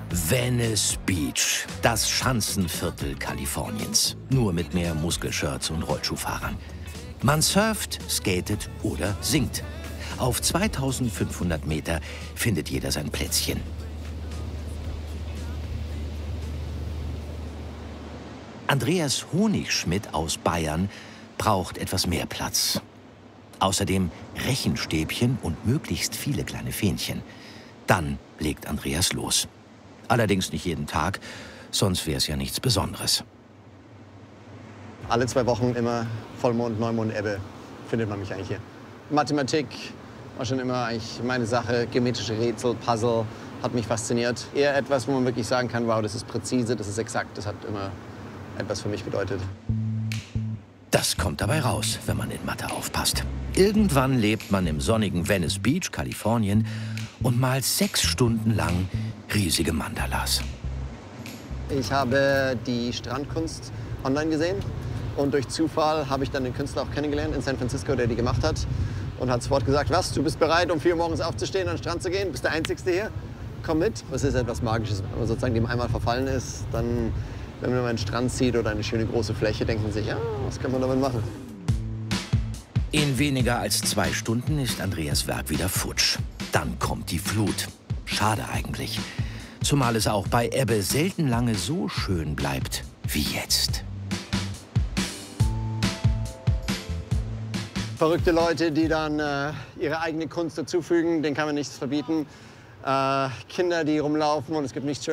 Venice Beach, das Schanzenviertel Kaliforniens. Nur mit mehr Muskelshirts und Rollschuhfahrern. Man surft, skatet oder singt. Auf 2500 Meter findet jeder sein Plätzchen. Andreas Honigschmidt aus Bayern braucht etwas mehr Platz. Außerdem Rechenstäbchen und möglichst viele kleine Fähnchen. Dann legt Andreas los. Allerdings nicht jeden Tag, sonst wäre es ja nichts Besonderes. Alle 2 Wochen immer Vollmond, Neumond, Ebbe findet man mich eigentlich hier. Mathematik war schon immer eigentlich meine Sache. Geometrische Rätsel, Puzzle hat mich fasziniert. Eher etwas, wo man wirklich sagen kann, wow, das ist präzise, das ist exakt. Das hat immer etwas für mich bedeutet. Das kommt dabei raus, wenn man in Mathe aufpasst. Irgendwann lebt man im sonnigen Venice Beach, Kalifornien, und malt 6 Stunden lang riesige Mandalas. Ich habe die Strandkunst online gesehen und durch Zufall habe ich dann den Künstler auch kennengelernt in San Francisco, der die gemacht hat. Und hat sofort gesagt, was, du bist bereit, um 4 Uhr morgens aufzustehen, an den Strand zu gehen? Bist der Einzige hier? Komm mit. Das ist etwas Magisches. Wenn man sozusagen dem einmal verfallen ist, dann, wenn man einen Strand sieht oder eine schöne große Fläche, denkt man sich, ja, was kann man damit machen? In weniger als 2 Stunden ist Andreas' Werk wieder futsch. Dann kommt die Flut. Schade eigentlich. Zumal es auch bei Ebbe selten lange so schön bleibt wie jetzt. Verrückte Leute, die dann ihre eigene Kunst dazufügen, denen kann man nichts verbieten. Kinder, die rumlaufen und es gibt nichts Schöneres.